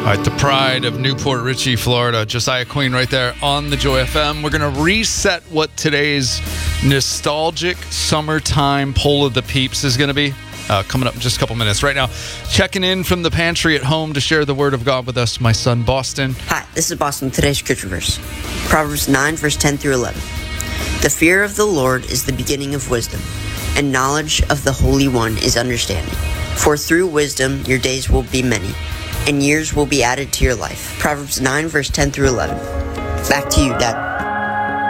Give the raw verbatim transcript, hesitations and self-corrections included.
All right, the pride of Newport Richey, Florida. Josiah Queen right there on the Joy F M. We're going to reset what today's nostalgic summertime poll of the peeps is going to be. Uh, coming up in just a couple minutes. Right now, checking in from the pantry at home to share the word of God with us, my son, Boston. Hi, this is Boston. Today's scripture verse, Proverbs nine, verse ten through eleven. The fear of the Lord is the beginning of wisdom, and knowledge of the Holy One is understanding. For through wisdom your days will be many, and years will be added to your life. Proverbs nine, verse ten through eleven. Back to you, Dad.